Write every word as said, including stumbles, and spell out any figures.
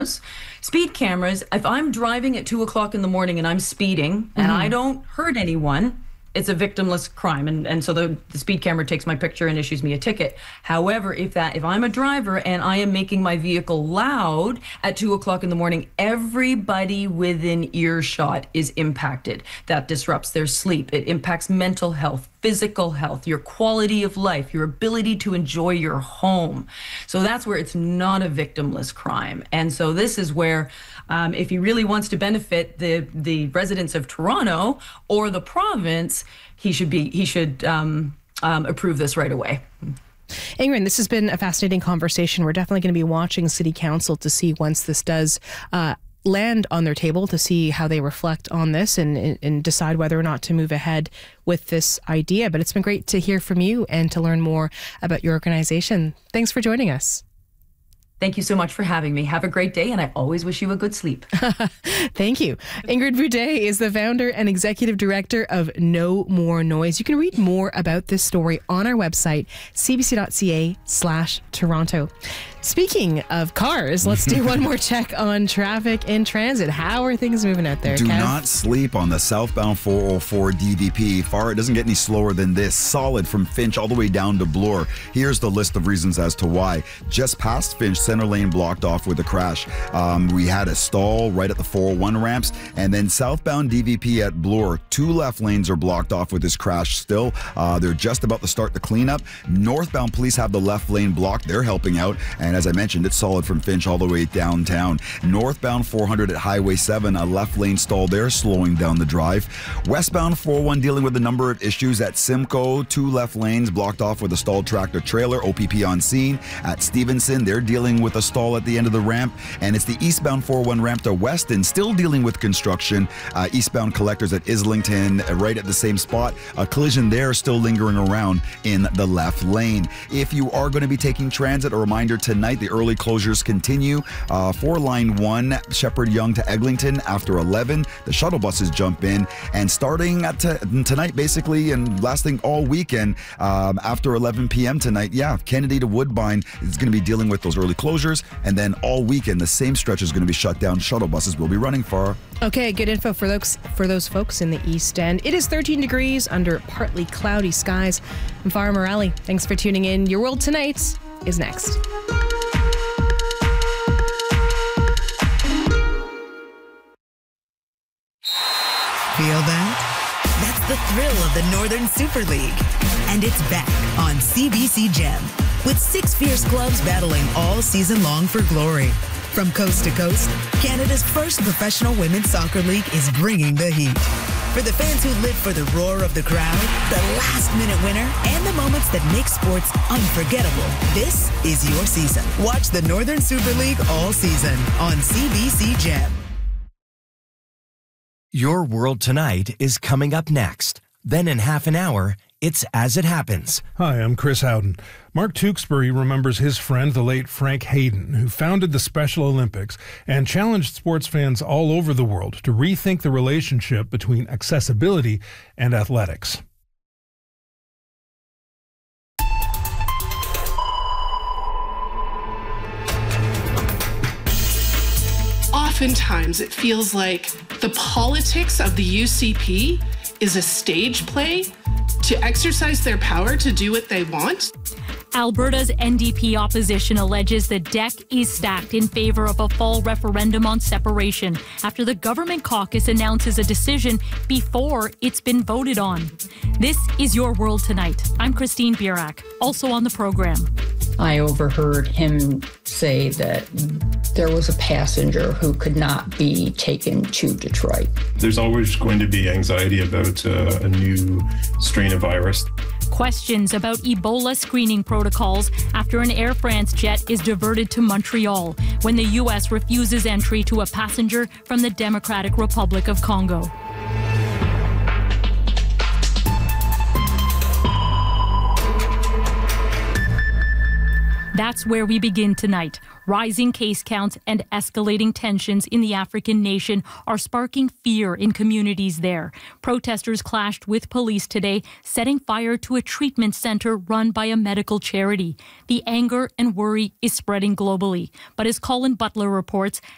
Speed cameras, if I'm driving at two o'clock in the morning and I'm speeding mm-hmm. and I don't hurt anyone, it's a victimless crime. And, and so the, the speed camera takes my picture and issues me a ticket. However, if that if I'm a driver and I am making my vehicle loud at two o'clock in the morning, everybody within earshot is impacted. That disrupts their sleep. It impacts mental health, physical health, your quality of life, your ability to enjoy your home. So that's where it's not a victimless crime. And so this is where um, if he really wants to benefit the the residents of Toronto or the province, he should be he should um, um, approve this right away. Ingrid, this has been a fascinating conversation. We're definitely going to be watching City Council to see once this does uh, land on their table, to see how they reflect on this and, and decide whether or not to move ahead with this idea. But it's been great to hear from you and to learn more about your organization. Thanks for joining us. Thank you so much for having me. Have a great day, and I always wish you a good sleep. Thank you. Ingrid Boudet is the founder and executive director of No More Noise. You can read more about this story on our website, cbc.ca slash Toronto. Speaking of cars, let's do one more check on traffic and transit. How are things moving out there, Do Kev? not sleep on the southbound four oh four D V P. Far, it doesn't get any slower than this. Solid from Finch all the way down to Bloor. Here's the list of reasons as to why. Just past Finch, center lane blocked off with a crash. Um, we had a stall right at the four oh one ramps, and then southbound D V P at Bloor, two left lanes are blocked off with this crash still. Uh, they're just about to start the cleanup. Northbound police have the left lane blocked. They're helping out. And as I mentioned, it's solid from Finch all the way downtown. Northbound four hundred at Highway seven, a left lane stall there, slowing down the drive. Westbound four oh one dealing with a number of issues at Simcoe. Two left lanes blocked off with a stalled tractor trailer. O P P on scene. At Stevenson, they're dealing with a stall at the end of the ramp. And it's the eastbound four oh one ramp to Weston, still dealing with construction. Uh, eastbound collectors at Islington, uh, right at the same spot. A collision there still lingering around in the left lane. If you are going to be taking transit, a reminder tonight, the early closures continue. Uh, for line one, Shepherd Young to Eglinton after eleven. The shuttle buses jump in. And starting at t- tonight, basically, and lasting all weekend, um, after eleven p.m. tonight, yeah, Kennedy to Woodbine is going to be dealing with those early closures. And then all weekend, the same stretch is going to be shut down. Shuttle buses will be running for. Okay, good info for those for those folks in the East End. It is thirteen degrees under partly cloudy skies. I'm Farah Morelli. Thanks for tuning in. Your World Tonight is next. Feel that? That's the thrill of the Northern Super League. And it's back on C B C Gem, with six fierce clubs battling all season long for glory. From coast to coast, Canada's first professional women's soccer league is bringing the heat. For the fans who live for the roar of the crowd, the last-minute winner, and the moments that make sports unforgettable, this is your season. Watch the Northern Super League all season on C B C Gem. Your World Tonight is coming up next. Then in half an hour, it's As It Happens. Hi, I'm Chris Howden. Mark Tewksbury remembers his friend, the late Frank Hayden, who founded the Special Olympics and challenged sports fans all over the world to rethink the relationship between accessibility and athletics. Oftentimes, it feels like the politics of the U C P is a stage play to exercise their power to do what they want. Alberta's N D P opposition alleges the deck is stacked in favor of a fall referendum on separation after the government caucus announces a decision before it's been voted on. This is Your World Tonight. I'm Christine Burak, also on the program. I overheard him say that there was a passenger who could not be taken to Detroit. There's always going to be anxiety about uh, a new strain of virus. Questions about Ebola screening protocols after an Air France jet is diverted to Montreal when the U S refuses entry to a passenger from the Democratic Republic of Congo. That's where we begin tonight. Rising case counts and escalating tensions in the African nation are sparking fear in communities there. Protesters clashed with police today, setting fire to a treatment center run by a medical charity. The anger and worry is spreading globally. But as Colin Butler reports,